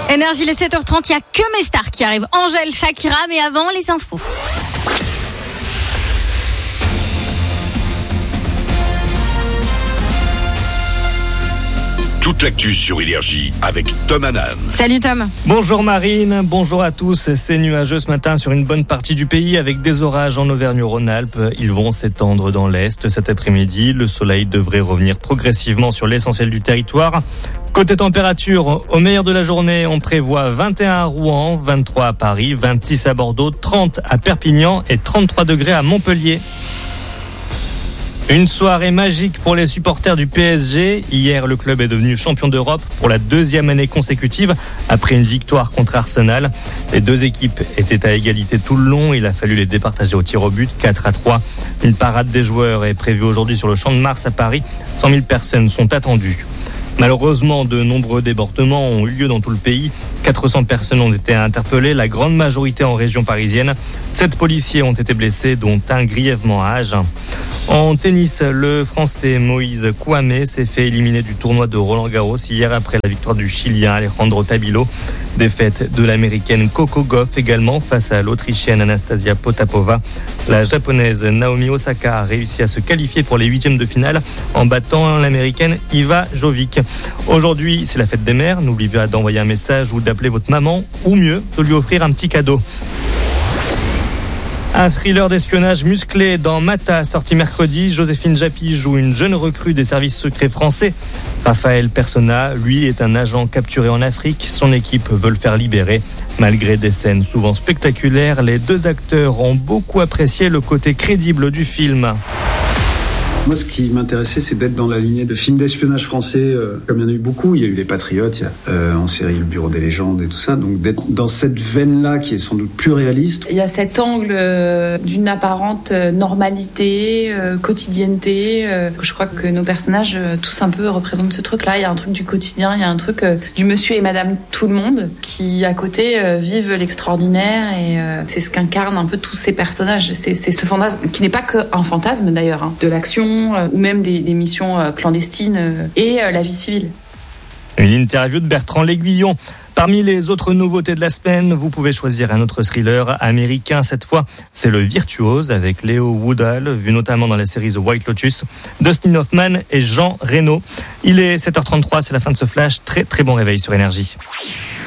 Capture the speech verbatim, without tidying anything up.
Énergie, les sept heures trente, il n'y a que mes stars qui arrivent. Angèle, Shakira, mais avant, les infos. Toute l'actu sur Énergie avec Tom Hanan. Salut Tom. Bonjour Marine, bonjour à tous. C'est nuageux ce matin sur une bonne partie du pays avec des orages en Auvergne-Rhône-Alpes. Ils vont s'étendre dans l'Est cet après-midi. Le soleil devrait revenir progressivement sur l'essentiel du territoire. Côté température, au meilleur de la journée, on prévoit vingt et un à Rouen, vingt-trois à Paris, vingt-six à Bordeaux, trente à Perpignan et trente-trois degrés à Montpellier. Une soirée magique pour les supporters du P S G. Hier, le club est devenu champion d'Europe pour la deuxième année consécutive après une victoire contre Arsenal. Les deux équipes étaient à égalité tout le long. Il a fallu les départager au tir au but, quatre à trois. Une parade des joueurs est prévue aujourd'hui sur le Champ de Mars à Paris. cent mille personnes sont attendues. Malheureusement, de nombreux débordements ont eu lieu dans tout le pays. quatre cents personnes ont été interpellées, la grande majorité en région parisienne. Sept policiers ont été blessés, dont un grièvement à Agen. En tennis, le Français Moïse Kouamé s'est fait éliminer du tournoi de Roland-Garros hier après la victoire du Chilien Alejandro Tabilo. Défaite de l'Américaine Coco Gauff également face à l'Autrichienne Anastasia Potapova. La Japonaise Naomi Osaka a réussi à se qualifier pour les huitièmes de finale en battant l'Américaine Iva Jovic. Aujourd'hui, c'est la fête des mères. N'oubliez pas d'envoyer un message ou d'appeler votre maman ou mieux, de lui offrir un petit cadeau. Un thriller d'espionnage musclé dans Mata, sorti mercredi. Joséphine Japy joue une jeune recrue des services secrets français. Raphaël Persona, lui, est un agent capturé en Afrique. Son équipe veut le faire libérer. Malgré des scènes souvent spectaculaires, les deux acteurs ont beaucoup apprécié le côté crédible du film. Moi, ce qui m'intéressait, c'est d'être dans la lignée de films d'espionnage français, euh, comme il y en a eu beaucoup. Il y a eu Les Patriotes, il y a euh, en série Le Bureau des légendes et tout ça. Donc d'être dans cette veine-là qui est sans doute plus réaliste. Il y a cet angle euh, d'une apparente euh, normalité, euh, quotidienneté. Euh, je crois que nos personnages, euh, tous un peu, représentent ce truc-là. Il y a un truc du quotidien, il y a un truc euh, du monsieur et madame tout le monde qui, à côté, euh, vivent l'extraordinaire. Et euh, c'est ce qu'incarnent un peu tous ces personnages. C'est, c'est ce fantasme, qui n'est pas qu'un fantasme d'ailleurs, hein, de l'action, ou même des, des missions clandestines et la vie civile. Une interview de Bertrand L'Aiguillon. Parmi les autres nouveautés de la semaine, vous pouvez choisir un autre thriller américain. Cette fois, c'est Le Virtuose avec Léo Woodall, vu notamment dans la série The White Lotus, Dustin Hoffman et Jean Reno. Il est sept heures trente-trois, c'est la fin de ce flash. Très très bon réveil sur Énergie.